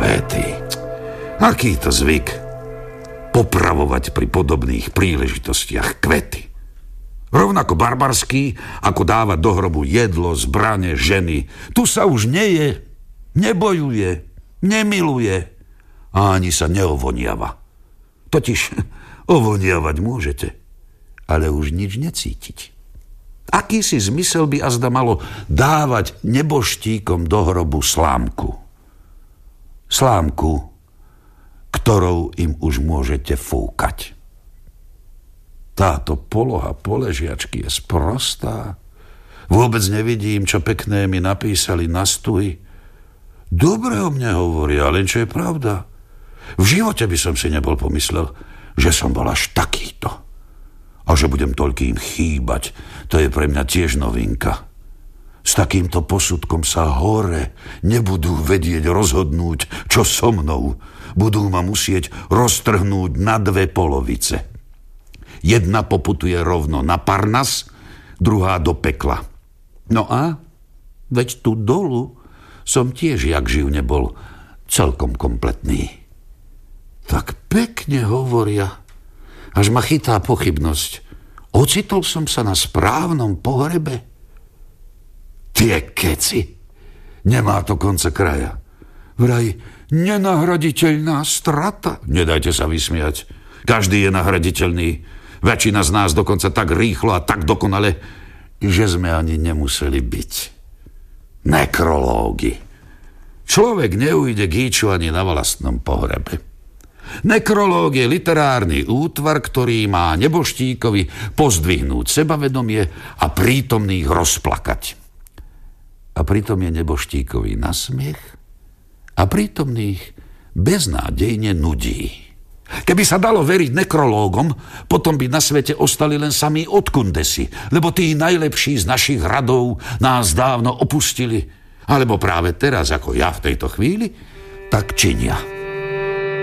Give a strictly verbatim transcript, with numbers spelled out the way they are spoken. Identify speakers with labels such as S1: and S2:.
S1: Kvety. Aký to zvyk? Popravovať pri podobných príležitostiach kvety. Rovnako barbarský, ako dávať do hrobu jedlo, zbrane, ženy. Tu sa už neje, nebojuje, nemiluje a ani sa neovoniava. Totiž ovoniavať môžete, ale už nič necítiť. Akýsi zmysel by azda malo dávať neboštíkom do hrobu slámku. Slámku, ktorou im už môžete fúkať. Táto poloha poležiačky je sprostá. Vôbec nevidím, čo pekné mi napísali na stuhy. Dobre o mne hovoria, len čo je pravda. V živote by som si nebol pomyslel, že som bol až takýto. A že budem toľkým chýbať, to je pre mňa tiež novinka. S takýmto posudkom sa hore nebudú vedieť rozhodnúť, čo so mnou. Budú ma musieť roztrhnúť na dve polovice. Jedna poputuje rovno na Parnas, druhá do pekla. No a? Veď tu dolu som tiež jak živ nebol celkom kompletný. Tak pekne hovoria, až ma chytá pochybnosť. Ocitol som sa na správnom pohrebe? Tie keci. Nemá to konca kraja. Vraj nenahraditeľná strata. Nedajte sa vysmiať. Každý je nahraditeľný. Väčšina z nás dokonca tak rýchlo a tak dokonale, že sme ani nemuseli byť. Nekrológy. Človek neujde k íču ani na vlastnom pohrebe. Nekrológ je literárny útvar, ktorý má neboštíkovi pozdvihnúť sebavedomie a prítomných rozplakať. A pritom je neboštíkovi na smiech a prítomných beznádejne nudí. Keby sa dalo veriť nekrológom, potom by na svete ostali len sami odkundesi, lebo tí najlepší z našich radov nás dávno opustili, alebo práve teraz, ako ja v tejto chvíli, tak činia.